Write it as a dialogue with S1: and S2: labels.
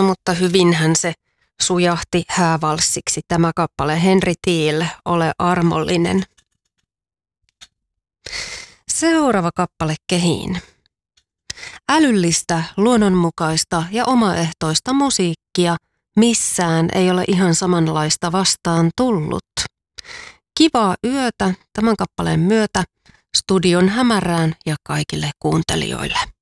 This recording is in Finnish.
S1: mutta hyvinhän se sujahti häävalssiksi tämä kappale. Henry Thiel, Ole armollinen. Seuraava kappale kehiin. Älyllistä, luonnonmukaista ja omaehtoista musiikkia missään ei ole ihan samanlaista vastaan tullut. Kivaa yötä tämän kappaleen myötä studion hämärään ja kaikille kuuntelijoille.